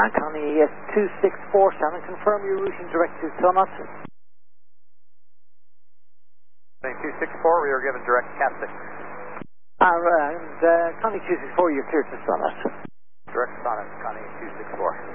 Connie 264, Shannon, confirm your routing direct to Summit. Connie 264, we are given direct Cat 6. And Connie 264, you're cleared to Summit. Direct Summit, Connie 264.